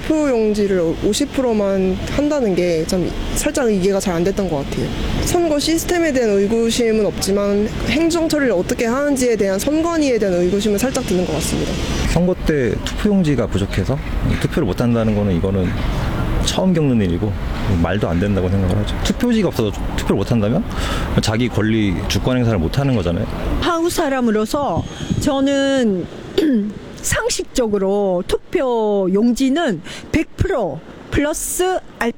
투표 용지를 50%만 한다는 게 참 살짝 이해가 잘 안 됐던 것 같아요. 선거 시스템에 대한 의구심은 없지만 행정 처리를 어떻게 하는지에 대한 선관위에 대한 의구심은 살짝 드는 것 같습니다. 선거 때 투표용지가 부족해서 투표를 못 한다는 거는 이거는 처음 겪는 일이고 말도 안 된다고 생각을 하죠. 투표지가 없어서 투표를 못 한다면 자기 권리 주권 행사를 못 하는 거잖아요. 한국 사람으로서 저는 상식적으로 투표 용지는 100% 플러스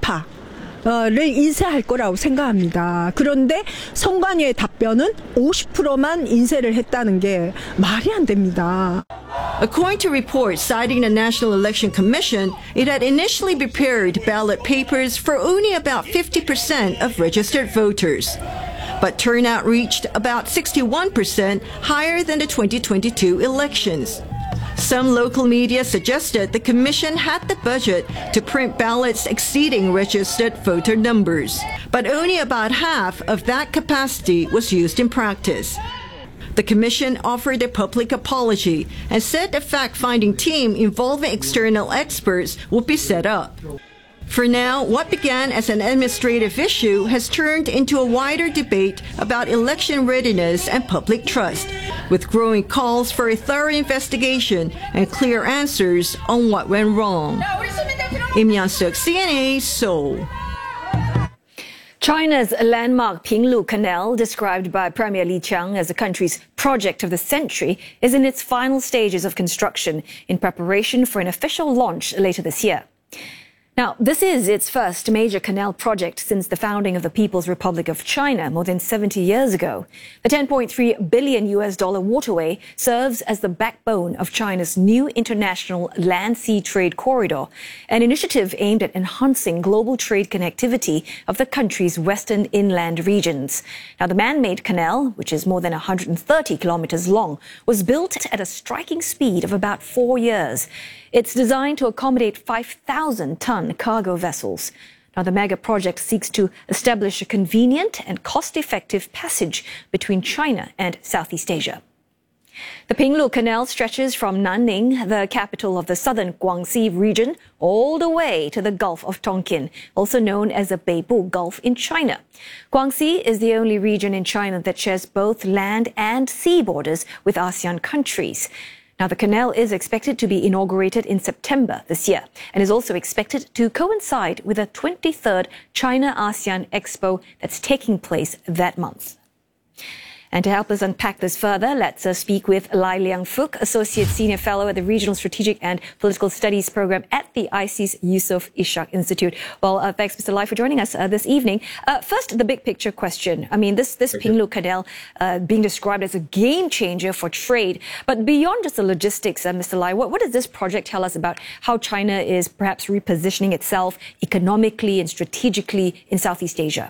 알파를 인쇄할 거라고 생각합니다. 그런데 선관위의 답변은 50%만 인쇄를 했다는 게 말이 안 됩니다. According to reports citing the National Election Commission, it had initially prepared ballot papers for only about 50% of registered voters. But turnout reached about 61%, higher than the 2022 elections. Some local media suggested the commission had the budget to print ballots exceeding registered voter numbers, but only about half of that capacity was used in practice. The commission offered a public apology and said a fact-finding team involving external experts would be set up. For now, what began as an administrative issue has turned into a wider debate about election readiness and public trust, with growing calls for a thorough investigation and clear answers on what went wrong. Im Yan-suk, CNA, Seoul. China's landmark Pinglu Canal, described by Premier Li Qiang as the country's project of the century, is in its final stages of construction in preparation for an official launch later this year. Now, this is its first major canal project since the founding of the People's Republic of China more than 70 years ago. The $10.3 billion waterway serves as the backbone of China's new international land-sea trade corridor, an initiative aimed at enhancing global trade connectivity of the country's western inland regions. Now, the man-made canal, which is more than 130 kilometers long, was built at a striking speed of about 4 years. It's designed to accommodate 5,000-ton cargo vessels. Now, the mega project seeks to establish a convenient and cost-effective passage between China and Southeast Asia. The Pinglu Canal stretches from Nanning, the capital of the southern Guangxi region, all the way to the Gulf of Tonkin, also known as the Beibu Gulf in China. Guangxi is the only region in China that shares both land and sea borders with ASEAN countries. Now, the canal is expected to be inaugurated in September this year and is also expected to coincide with the 23rd China-ASEAN Expo that's taking place that month. And to help us unpack this further, let's speak with Lai Liang-Fook, Associate Senior Fellow at the Regional Strategic and Political Studies Program at the ICE's Yusof Ishak Institute. Well, thanks, Mr. Lai, for joining us this evening. First, the big picture question. I mean, this Pinglu Canal being described as a game changer for trade. But beyond just the logistics, Mr. Lai, what does this project tell us about how China is perhaps repositioning itself economically and strategically in Southeast Asia?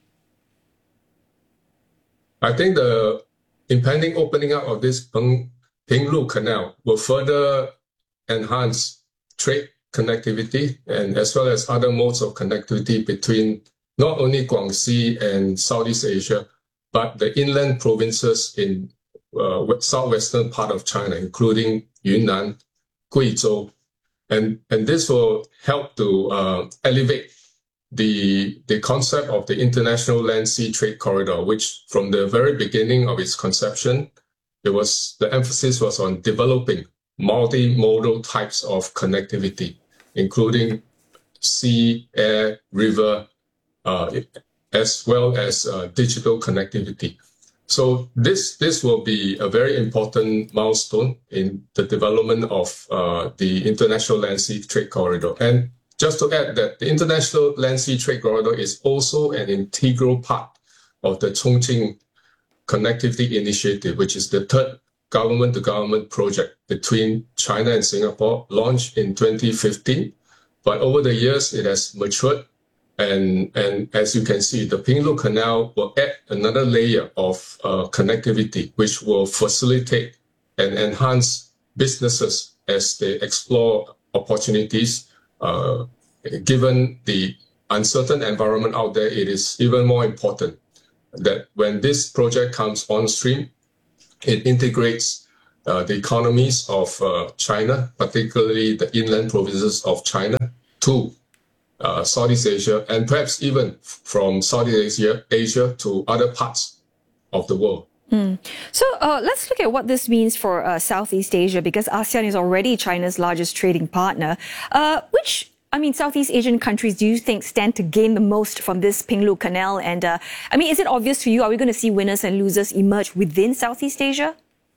I think the impending opening up of this Pinglu Canal will further enhance trade connectivity and as well as other modes of connectivity between not only Guangxi and Southeast Asia, but the inland provinces in southwestern part of China, including Yunnan, Guizhou. And this will help to elevate the concept of the International Land-Sea Trade Corridor, which from the very beginning of its conception, the emphasis was on developing multimodal types of connectivity, including sea, air, river, as well as digital connectivity. So this will be a very important milestone in the development of the International Land-Sea Trade Corridor. And just to add that the International Land-Sea Trade Corridor is also an integral part of the Chongqing Connectivity Initiative, which is the third government-to-government project between China and Singapore, launched in 2015. But over the years, it has matured. And as you can see, the Pinglu Canal will add another layer of connectivity, which will facilitate and enhance businesses as they explore opportunities. Given the uncertain environment out there, it is even more important that when this project comes on stream, it integrates the economies of China, particularly the inland provinces of China, to Southeast Asia, and perhaps even from Southeast Asia to other parts of the world. So let's look at what this means for Southeast Asia, because ASEAN is already China's largest trading partner. Which Southeast Asian countries do you think stand to gain the most from this Pinglu Canal? And is it obvious to you, are we going to see winners and losers emerge within Southeast Asia?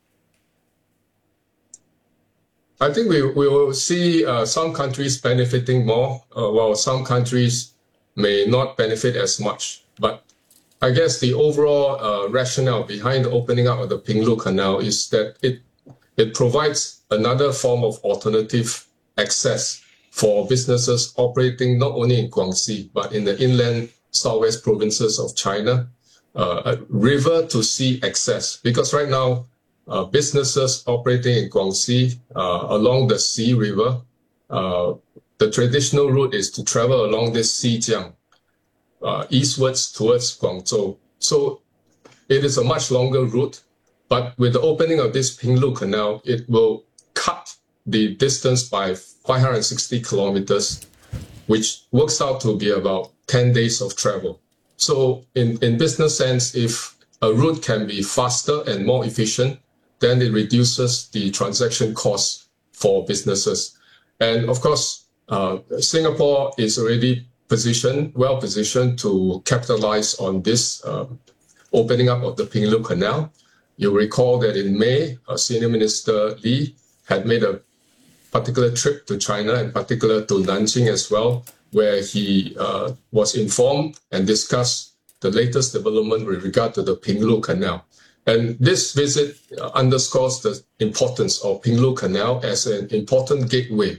I think we will see some countries benefiting more, while some countries may not benefit as much. But I guess the overall rationale behind the opening up of the Pinglu Canal is that it provides another form of alternative access for businesses operating not only in Guangxi, but in the inland southwest provinces of China, a river to sea access. Because right now, businesses operating in Guangxi along the Xi River, the traditional route is to travel along this Xijiang eastwards towards Guangzhou. So it is a much longer route, but with the opening of this Pinglu Canal, it will cut the distance by 560 kilometers, which works out to be about 10 days of travel. So in business sense, if a route can be faster and more efficient, then it reduces the transaction costs for businesses. And of course, Singapore is already well positioned to capitalize on this opening up of the Pinglu Canal. You recall that in May, Senior Minister Lee had made a particular trip to China, in particular to Nanjing as well, where he was informed and discussed the latest development with regard to the Pinglu Canal. And this visit underscores the importance of Pinglu Canal as an important gateway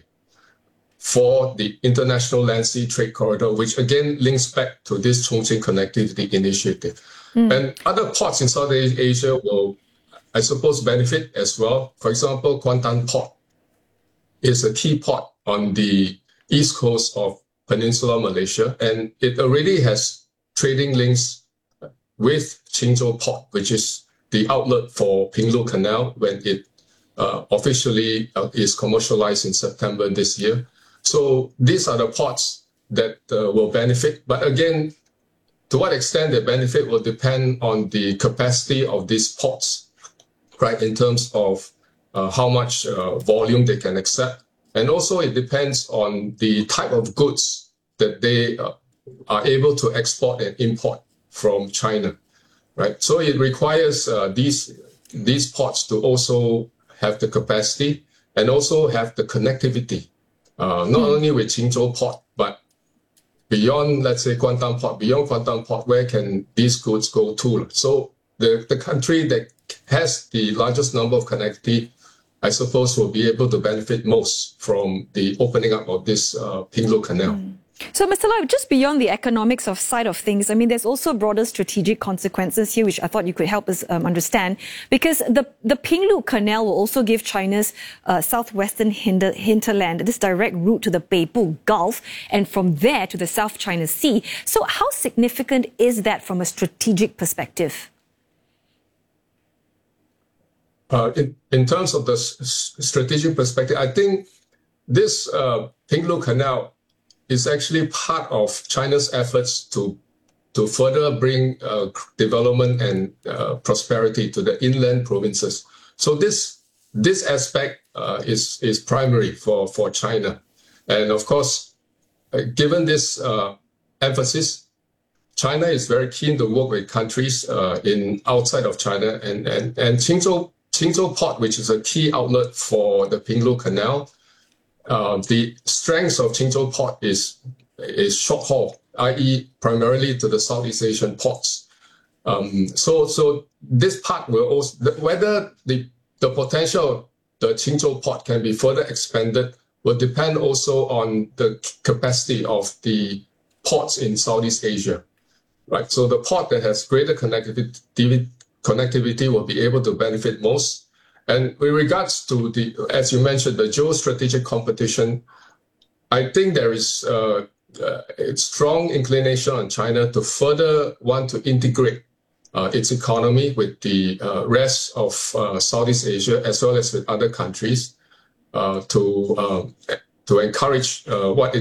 for the International Land Sea Trade Corridor, which again links back to this Chongqing Connectivity Initiative. And other ports in Southeast Asia will, I suppose, benefit as well. For example, Kuantan Port is a key port on the east coast of Peninsular Malaysia, and it already has trading links with Qingzhou Port, which is the outlet for Pinglu Canal when it officially is commercialized in September this year. So these are the ports that will benefit. But again, to what extent they benefit will depend on the capacity of these ports, right, in terms of how much volume they can accept. And also it depends on the type of goods that they are able to export and import from China. Right, so it requires these ports to also have the capacity and also have the connectivity, not only with Qingzhou Port, but beyond, let's say, Kuantan Port, where can these goods go to? So the country that has the largest number of connectivity, I suppose, will be able to benefit most from the opening up of this Pinglu Canal. So, Mr. Lai, just beyond the economics side of things, there's also broader strategic consequences here, which I thought you could help us understand, because the Pinglu Canal will also give China's southwestern hinterland this direct route to the Beibu Gulf, and from there to the South China Sea. So how significant is that from a strategic perspective? In terms of the strategic perspective, I think this Pinglu Canal is actually part of China's efforts to further bring development and prosperity to the inland provinces. So this aspect is primary for China. And of course, given this emphasis, China is very keen to work with countries outside of China, and Qingzhou Port, which is a key outlet for the Pinglu Canal. The strength of Qingzhou Port is short haul, i.e. primarily to the Southeast Asian ports. So this part will also, whether the potential of the Qingzhou Port can be further expanded will depend also on the capacity of the ports in Southeast Asia, right? So the port that has greater connectivity will be able to benefit most. And with regards to as you mentioned, the geostrategic competition, I think there is a strong inclination on China to further want to integrate its economy with the rest of Southeast Asia, as well as with other countries, to encourage what it